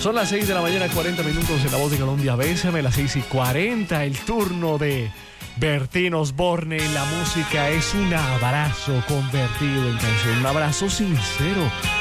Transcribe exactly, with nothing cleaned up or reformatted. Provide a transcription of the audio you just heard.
Son las seis de la mañana, cuarenta minutos en La Voz de Colombia. Bésame, las seis y cuarenta. El turno de Bertín Osborne. La música es un abrazo convertido en canción. Un abrazo sincero.